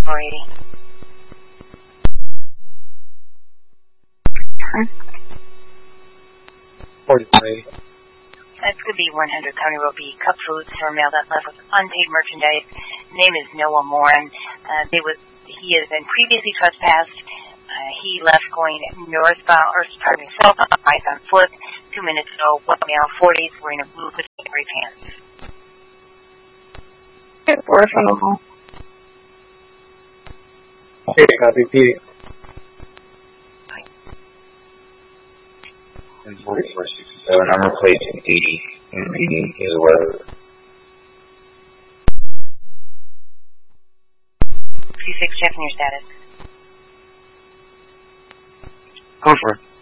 480. Huh? 4480. That's going to be 100 County Road B, Cup Foods for a mail that left with unpaid merchandise. Name is Noah Moran. He has been previously trespassed. He left going southbound on foot 2 minutes ago. White male, 40s, wearing a blue with gray pants. We're from the hall. Okay, copy, Petey. 4467, number plate 80, and reading is aware. 26, checking your status. Go for it.